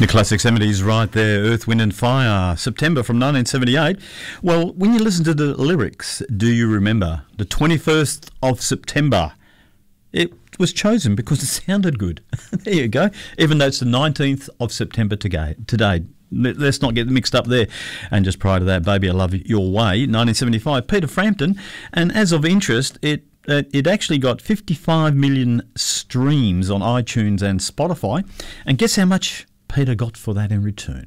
The classic 70s right there, Earth, Wind and Fire, September from 1978. Well, when you listen to the lyrics, do you remember the 21st of September? It was chosen because it sounded good. There you go. Even though it's the 19th of September today. Let's not get mixed up there. And just prior to that, Baby I Love Your Way, 1975, Peter Frampton. And as of interest, it actually got 55 million streams on iTunes and Spotify. And guess how much Peter got for that in return?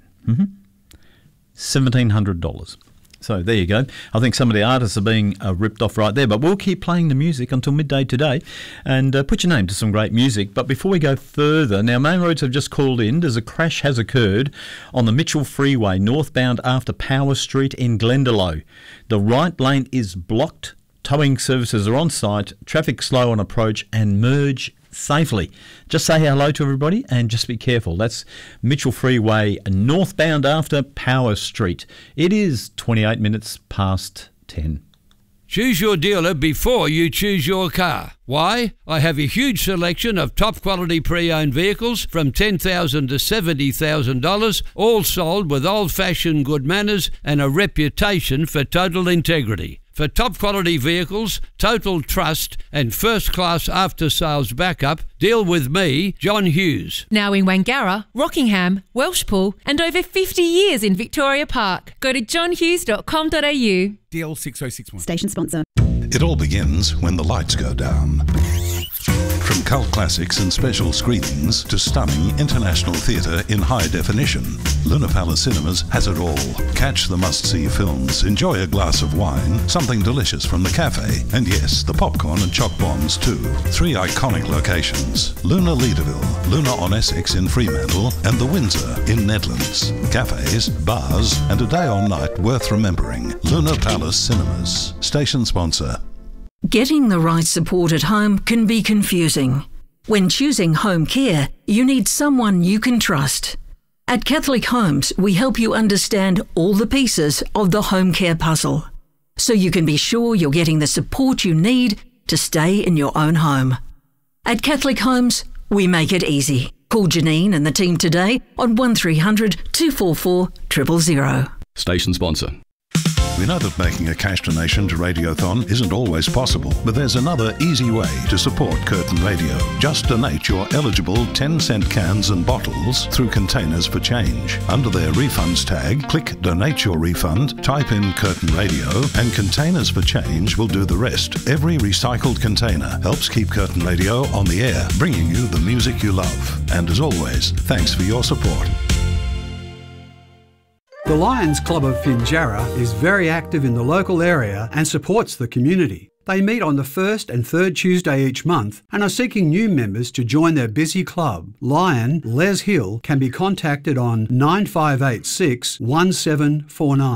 $1,700. So there you go. I think some of the artists are being ripped off right there, but we'll keep playing the music until midday today and put your name to some great music. But before we go further, now Main Roads have just called in. There's a crash has occurred on the Mitchell Freeway, northbound after Power Street in Glendalough. The right lane is blocked. Towing services are on site. Traffic slow on approach and merge safely. Just say hello to everybody and just be careful. That's Mitchell Freeway, northbound after Power Street. It is 28 minutes past 10. Choose your dealer before you choose your car. Why? I have a huge selection of top quality pre-owned vehicles from $10,000 to $70,000, all sold with old-fashioned good manners and a reputation for total integrity. For top quality vehicles, total trust and first-class after-sales backup, deal with me, John Hughes. Now in Wangara, Rockingham, Welshpool and over 50 years in Victoria Park. Go to johnhughes.com.au. DL 6061. Station sponsor. It all begins when the lights go down. From cult classics and special screenings to stunning international theatre in high definition, Luna Palace Cinemas has it all. Catch the must-see films, enjoy a glass of wine, something delicious from the cafe, and yes, the popcorn and choc bombs too. 3 iconic locations: Luna Leederville, Luna on Essex in Fremantle, and the Windsor in Nedlands. Cafes, bars, and a day or night worth remembering. Luna Palace Cinemas. Station sponsor. Getting the right support at home can be confusing. When choosing home care, you need someone you can trust. At Catholic Homes, we help you understand all the pieces of the home care puzzle, so you can be sure you're getting the support you need to stay in your own home. At Catholic Homes, we make it easy. Call Janine and the team today on 1300 244 000. Station sponsor. We know that making a cash donation to Radiothon isn't always possible, but there's another easy way to support Curtin Radio. Just donate your eligible 10-cent cans and bottles through Containers for Change. Under their refunds tag, click Donate Your Refund, type in Curtin Radio, and Containers for Change will do the rest. Every recycled container helps keep Curtin Radio on the air, bringing you the music you love. And as always, thanks for your support. The Lions Club of Finjarra is very active in the local area and supports the community. They meet on the first and third Tuesday each month and are seeking new members to join their busy club. Lion Les Hill can be contacted on 9586 1749.